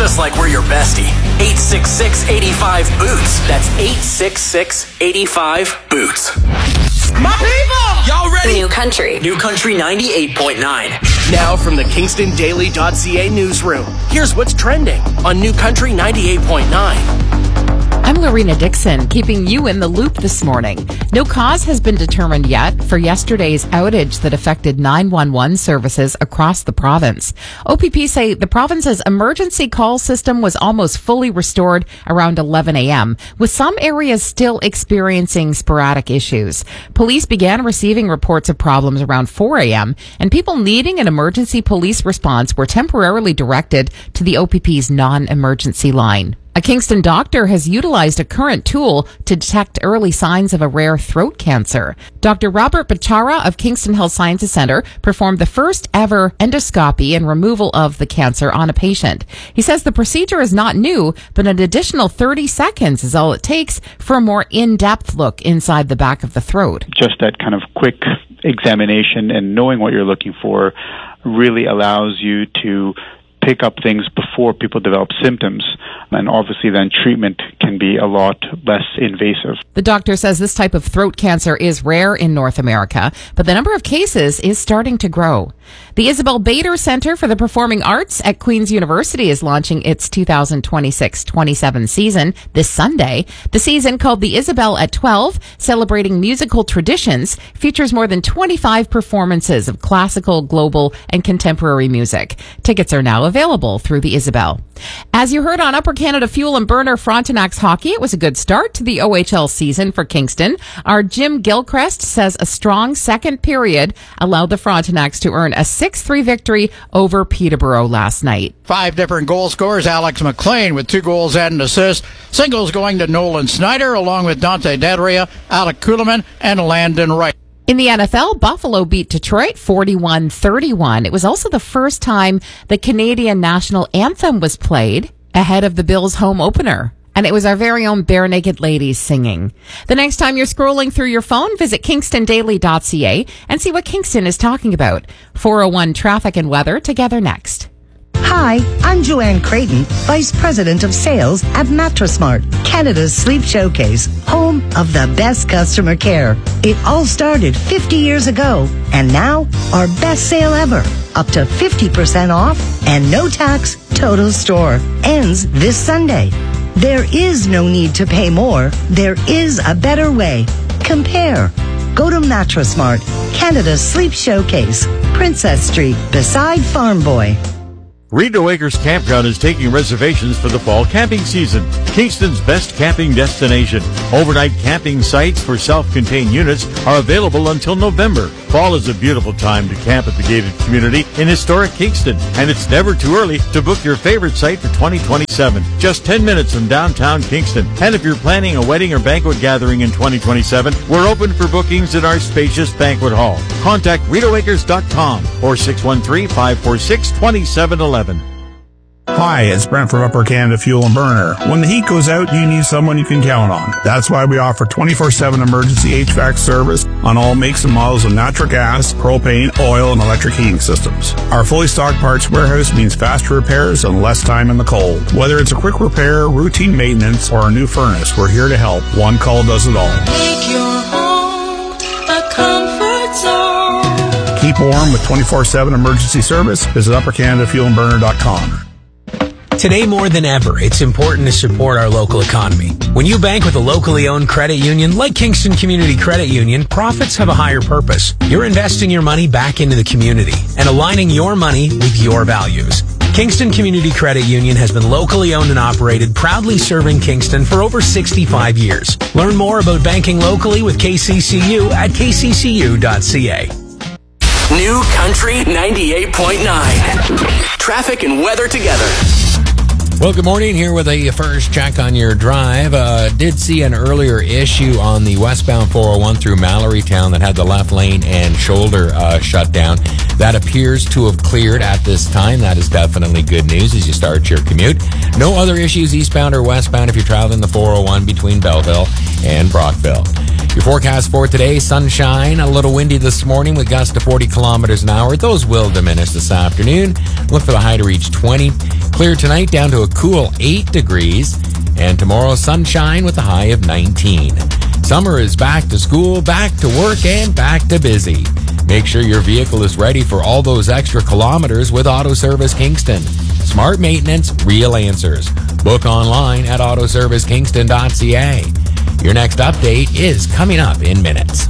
Text us like we're your bestie. 866-85-BOOTS. That's 866-85-BOOTS. My people! Y'all ready? New Country. New Country 98.9. Now from the KingstonDaily.ca newsroom, here's what's trending on New Country 98.9. I'm Lorena Dixon, keeping you in the loop this morning. No cause has been determined yet for yesterday's outage that affected 911 services across the province. OPP say the province's emergency call system was almost fully restored around 11 a.m., with some areas still experiencing sporadic issues. Police began receiving reports of problems around 4 a.m., and people needing an emergency police response were temporarily directed to the OPP's non-emergency line. A Kingston doctor has utilized a current tool to detect early signs of a rare throat cancer. Dr. Robert Bachara of Kingston Health Sciences Centre performed the first ever endoscopy and removal of the cancer on a patient. He says the procedure is not new, but an additional 30 seconds is all it takes for a more in-depth look inside the back of the throat. Just that kind of quick examination and knowing what you're looking for really allows you to pick up things before people develop symptoms, and obviously then treatment can be a lot less invasive. The doctor says this type of throat cancer is rare in North America, but the number of cases is starting to grow. The Isabel Bader Center for the Performing Arts at Queen's University is launching its 2026-27 season this Sunday. The season, called the Isabel at 12, celebrating musical traditions, features more than 25 performances of classical, global, and contemporary music. Tickets are now available through the Isabel. As you heard on Upper Canada Fuel and Burner Frontenacs Hockey, it was a good start to the OHL season for Kingston. Our Jim Gilchrist says a strong second period allowed the Frontenacs to earn a 6-3 victory over Peterborough last night. 5 different goal scorers. Alex McLean with 2 goals and an assist. Singles going to Nolan Snyder along with Dante Dadria, Alec Kuhlman, and Landon Wright. In the NFL, Buffalo beat Detroit 41-31. It was also the first time the Canadian national anthem was played ahead of the Bills' home opener. And it was our very own Bare Naked Ladies singing. The next time you're scrolling through your phone, visit KingstonDaily.ca and see what Kingston is talking about. 401 traffic and weather together next. Hi, I'm Joanne Creighton, Vice President of Sales at MattressMart, Canada's sleep showcase, home of the best customer care. It all started 50 years ago, and now our best sale ever, up to 50% off and no tax, total store, ends this Sunday. There is no need to pay more. There is a better way. Compare. Go to MattressMart, Canada's sleep showcase, Princess Street, beside Farm Boy. Rideau Acres Campground is taking reservations for the fall camping season. Kingston's best camping destination. Overnight camping sites for self-contained units are available until November. Fall is a beautiful time to camp at the gated community in historic Kingston, and it's never too early to book your favorite site for 2027. Just 10 minutes from downtown Kingston. And if you're planning a wedding or banquet gathering in 2027, we're open for bookings at our spacious banquet hall. Contact RideauAcres.com or 613-546-2711. Hi, it's Brent from Upper Canada Fuel and Burner. When the heat goes out, you need someone you can count on. That's why we offer 24/7 emergency HVAC service on all makes and models of natural gas, propane, oil, and electric heating systems. Our fully stocked parts warehouse means faster repairs and less time in the cold. Whether it's a quick repair, routine maintenance, or a new furnace, we're here to help. One call does it all. Make your home a comfort zone. Keep warm with 24/7 emergency service. Visit UpperCanadaFuelandBurner.com. Today more than ever, it's important to support our local economy. When you bank with a locally owned credit union like Kingston Community Credit Union, profits have a higher purpose. You're investing your money back into the community and aligning your money with your values. Kingston Community Credit Union has been locally owned and operated, proudly serving Kingston for over 65 years. Learn more about banking locally with KCCU at kccu.ca. New Country 98.9. Traffic and weather together. Well, good morning. Here with a first check on your drive. Did see an earlier issue on the westbound 401 through Mallorytown that had the left lane and shoulder shut down. That appears to have cleared at this time. That is definitely good news as you start your commute. No other issues eastbound or westbound if you're traveling the 401 between Belleville and Brockville. Your forecast for today, sunshine, a little windy this morning with gusts to 40 kilometers an hour. Those will diminish this afternoon. Look for the high to reach 20. Clear tonight down to a cool 8 degrees. And tomorrow, sunshine with a high of 19. Summer is back to school, back to work, and back to busy. Make sure your vehicle is ready for all those extra kilometers with Auto Service Kingston. Smart maintenance, real answers. Book online at autoservicekingston.ca. Your next update is coming up in minutes.